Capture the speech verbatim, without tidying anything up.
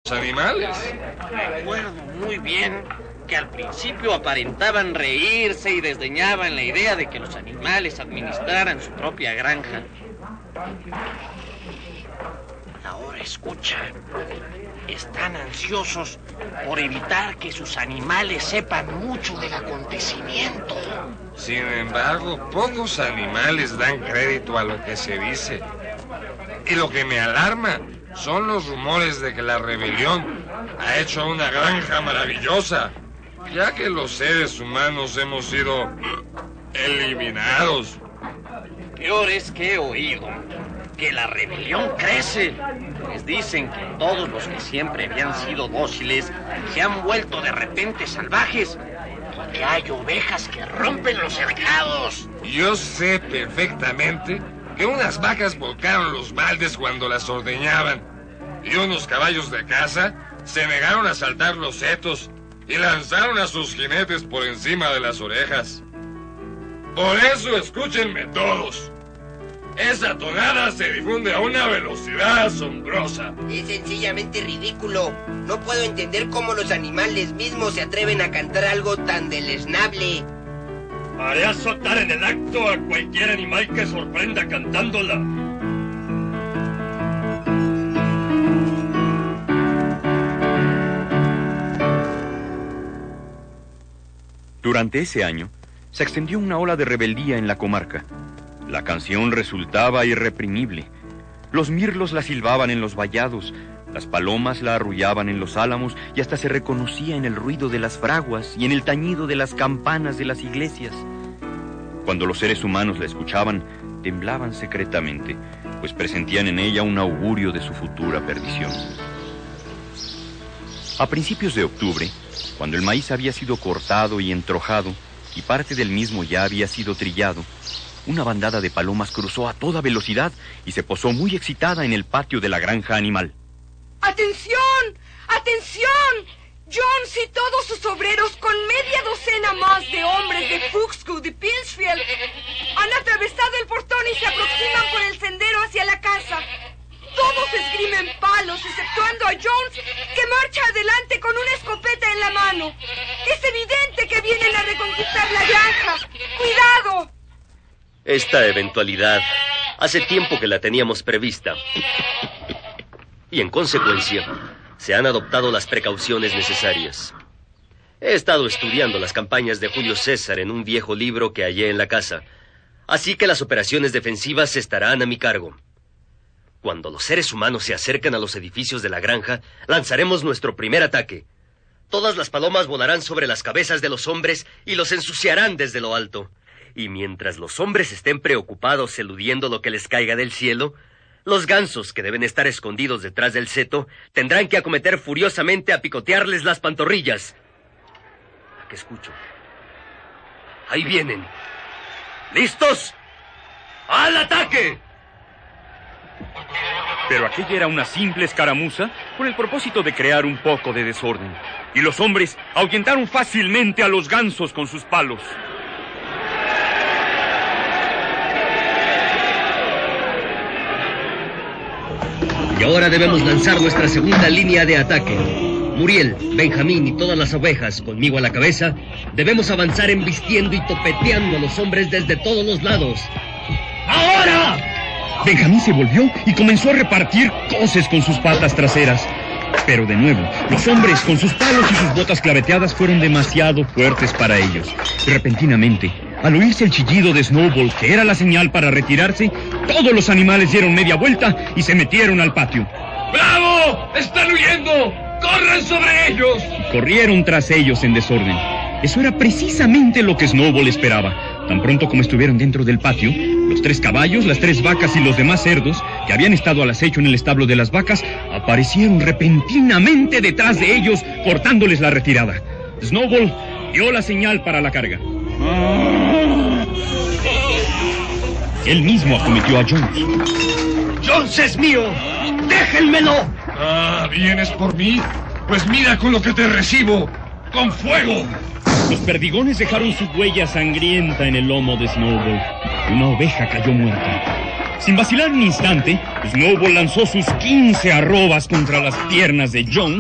los animales. Recuerdo muy bien que al principio aparentaban reírse y desdeñaban la idea de que los animales administraran su propia granja. Ahora escucha, están ansiosos por evitar que sus animales sepan mucho del acontecimiento. Sin embargo, pocos animales dan crédito a lo que se dice. Y lo que me alarma son los rumores de que la rebelión ha hecho una granja maravillosa, ya que los seres humanos hemos sido eliminados. Peor es que he oído que la rebelión crece. Pues dicen que todos los que siempre habían sido dóciles se han vuelto de repente salvajes y que hay ovejas que rompen los cercados. Yo sé perfectamente que unas vacas volcaron los baldes cuando las ordeñaban y unos caballos de caza se negaron a saltar los setos y lanzaron a sus jinetes por encima de las orejas. Por eso escúchenme todos. Esa tonada se difunde a una velocidad asombrosa. Es sencillamente ridículo. No puedo entender cómo los animales mismos se atreven a cantar algo tan deleznable. Haré azotar en el acto a cualquier animal que sorprenda cantándola. Durante ese año, se extendió una ola de rebeldía en la comarca. La canción resultaba irreprimible. Los mirlos la silbaban en los vallados, las palomas la arrullaban en los álamos y hasta se reconocía en el ruido de las fraguas y en el tañido de las campanas de las iglesias. Cuando los seres humanos la escuchaban, temblaban secretamente, pues presentían en ella un augurio de su futura perdición. A principios de octubre, cuando el maíz había sido cortado y entrojado y parte del mismo ya había sido trillado, una bandada de palomas cruzó a toda velocidad y se posó muy excitada en el patio de la granja animal. ¡Atención! ¡Atención! Jones y todos sus obreros con media docena más de hombres de Fuxco de Pittsfield han atravesado el portón y se aproximan por el sendero hacia la casa. Todos esgrimen palos, exceptuando a Jones, que marcha adelante con una escopeta en la mano. Es evidente que vienen a reconquistar la granja. ¡Cuidado! Esta eventualidad hace tiempo que la teníamos prevista. Y en consecuencia, se han adoptado las precauciones necesarias. He estado estudiando las campañas de Julio César en un viejo libro que hallé en la casa, así que las operaciones defensivas estarán a mi cargo. Cuando los seres humanos se acercan a los edificios de la granja, lanzaremos nuestro primer ataque. Todas las palomas volarán sobre las cabezas de los hombres y los ensuciarán desde lo alto. Y mientras los hombres estén preocupados eludiendo lo que les caiga del cielo, los gansos, que deben estar escondidos detrás del seto, tendrán que acometer furiosamente a picotearles las pantorrillas. ¿A qué escucho? Ahí vienen. ¿Listos? ¡Al ataque! Pero aquella era una simple escaramuza con el propósito de crear un poco de desorden. Y los hombres ahuyentaron fácilmente a los gansos con sus palos. Y ahora debemos lanzar nuestra segunda línea de ataque. Muriel, Benjamín y todas las ovejas, conmigo a la cabeza, debemos avanzar embistiendo y topeteando a los hombres desde todos los lados. ¡Ahora! Benjamín se volvió y comenzó a repartir coces con sus patas traseras. Pero de nuevo, los hombres con sus palos y sus botas claveteadas fueron demasiado fuertes para ellos. Repentinamente, al oírse el chillido de Snowball, que era la señal para retirarse, todos los animales dieron media vuelta y se metieron al patio. ¡Bravo! ¡Están huyendo! ¡Corran sobre ellos! Y corrieron tras ellos en desorden. Eso era precisamente lo que Snowball esperaba. Tan pronto como estuvieron dentro del patio, los tres caballos, las tres vacas y los demás cerdos, que habían estado al acecho en el establo de las vacas, aparecieron repentinamente detrás de ellos, cortándoles la retirada. Snowball dio la señal para la carga. Él mismo acometió a Jones. ¡Jones es mío! ¡Déjenmelo! Ah, ¿vienes por mí? Pues mira con lo que te recibo. ¡Con fuego! Los perdigones dejaron su huella sangrienta en el lomo de Snowball. Una oveja cayó muerta. Sin vacilar un instante, Snowball lanzó sus quince arrobas contra las piernas de Jones